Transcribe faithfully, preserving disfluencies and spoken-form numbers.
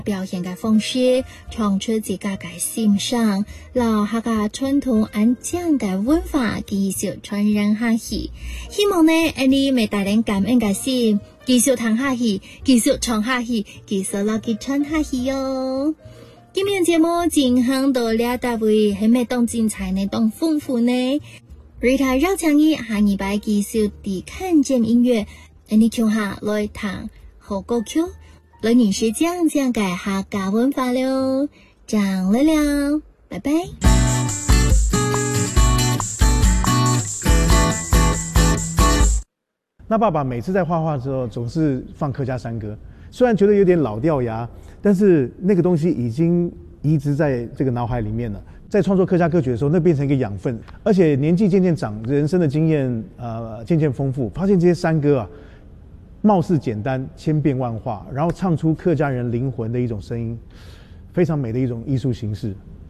表现嘅方式，唱出自家嘅欣赏，留客家传统安正嘅文化继续传承下去。希望呢，你咪带领感恩嘅心，继续谈下去，继续唱下去，继续落去唱下去哟。今天节目进行到了大位，係咪當精彩呢？當豐富呢？瑞塔繞창이下禮拜繼續地看見音樂，你唱下來彈好歌曲。來認識講講嘅客家文化咯，講了了，拜拜。 那爸爸每次在畫畫的時候，總是放客家山歌，雖然覺得有點老掉牙，但是那個東西已經移植在這個腦海裡面了。在創作客家歌曲的時候，那變成一個養分，而且年紀漸漸長，人生的經驗呃漸漸豐富，發現這些山歌啊，貌似簡單，千變萬化，然後唱出客家人靈魂的一種聲音，非常美的一種藝術形式。